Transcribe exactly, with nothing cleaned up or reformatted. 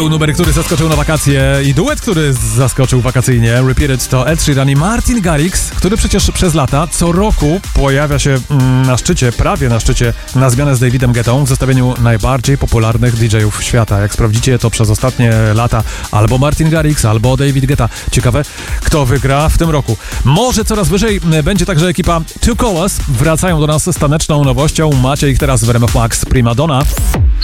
był numer, który zaskoczył na wakacje i duet, który zaskoczył wakacyjnie. Repeated to Ed Sheeran i Martin Garrix, który przecież przez lata co roku pojawia się mm, na szczycie, prawie na szczycie, na zmianę z Davidem Guettą w zestawieniu najbardziej popularnych D J-ów świata. Jak sprawdzicie to przez ostatnie lata, albo Martin Garrix, albo David Guetta. Ciekawe, kto wygra w tym roku. Może coraz wyżej będzie także ekipa Two Colors. Wracają do nas z taneczną nowością. Macie ich teraz w R M F Max. Prima Donna.